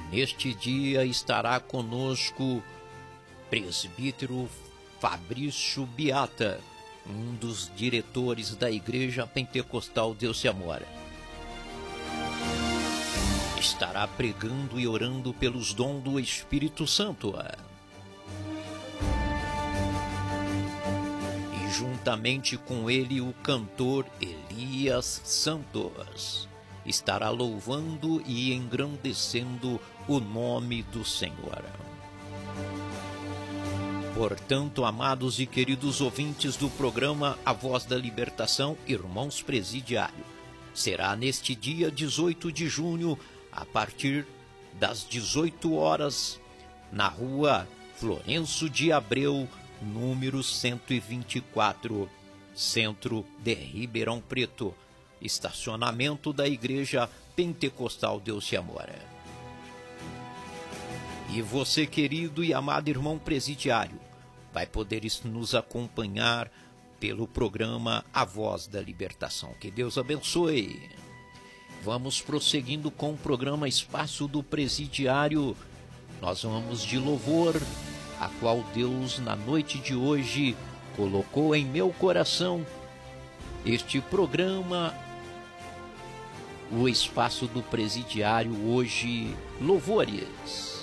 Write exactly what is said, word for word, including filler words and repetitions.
Neste dia estará conosco presbítero Fabrício Biata, um dos diretores da Igreja Pentecostal Deus Se Amora. Estará pregando e orando pelos dons do Espírito Santo. E juntamente com ele o cantor Elias Santos estará louvando e engrandecendo o nome do Senhor. Portanto, amados e queridos ouvintes do programa A Voz da Libertação, irmãos presidiários, será neste dia dezoito de junho, a partir das dezoito horas, na rua Florencio de Abreu, número cento e vinte e quatro, centro de Ribeirão Preto, estacionamento da Igreja Pentecostal Deus Se Amora. E você, querido e amado irmão presidiário, vai poder nos acompanhar pelo programa A Voz da Libertação. Que Deus abençoe. Vamos prosseguindo com o programa Espaço do Presidiário. Nós vamos de louvor, a qual Deus, na noite de hoje, colocou em meu coração. Este programa, o Espaço do Presidiário, hoje, louvores.